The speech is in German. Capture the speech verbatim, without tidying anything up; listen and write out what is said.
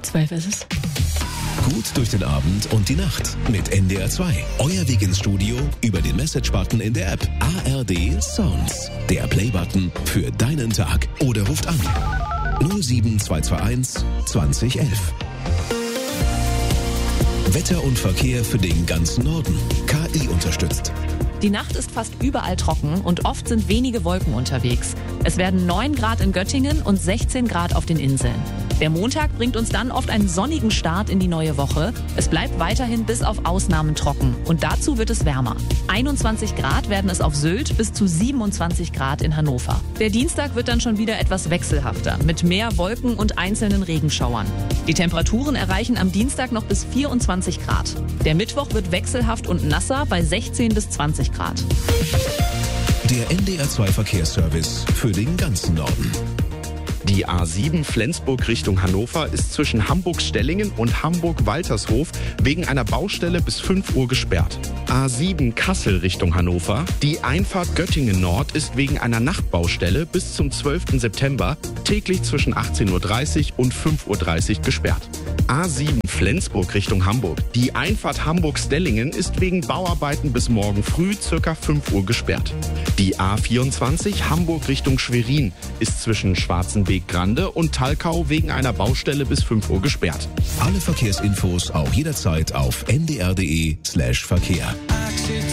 Zwölf ist es. Gut durch den Abend und die Nacht mit N D R zwei. Euer Weg ins Studio über den Message-Button in der App. A R D Sounds. Der Play-Button für deinen Tag. Oder ruft an. null sieben zwei zwei eins zwanzig elf. Wetter und Verkehr für den ganzen Norden. K I unterstützt. Die Nacht ist fast überall trocken und oft sind wenige Wolken unterwegs. Es werden neun Grad in Göttingen und sechzehn Grad auf den Inseln. Der Montag bringt uns dann oft einen sonnigen Start in die neue Woche. Es bleibt weiterhin bis auf Ausnahmen trocken und dazu wird es wärmer. einundzwanzig Grad werden es auf Sylt bis zu siebenundzwanzig Grad in Hannover. Der Dienstag wird dann schon wieder etwas wechselhafter mit mehr Wolken und einzelnen Regenschauern. Die Temperaturen erreichen am Dienstag noch bis vierundzwanzig Grad. Der Mittwoch wird wechselhaft und nasser bei sechzehn bis zwanzig Grad. Der N D R zwei Verkehrsservice für den ganzen Norden. Die A sieben Flensburg Richtung Hannover ist zwischen Hamburg-Stellingen und Hamburg-Waltershof wegen einer Baustelle bis fünf Uhr gesperrt. A sieben Kassel Richtung Hannover. Die Einfahrt Göttingen Nord ist wegen einer Nachtbaustelle bis zum zwölften September täglich zwischen achtzehn Uhr dreißig und fünf Uhr dreißig gesperrt. A sieben Flensburg Richtung Hamburg. Die Einfahrt Hamburg-Stellingen ist wegen Bauarbeiten bis morgen früh circa fünf Uhr gesperrt. Die A vierundzwanzig Hamburg Richtung Schwerin ist zwischen Schwarzenbeek-Grande und Talkau wegen einer Baustelle bis fünf Uhr gesperrt. Alle Verkehrsinfos auch jederzeit auf n d r punkt d e slash Verkehr.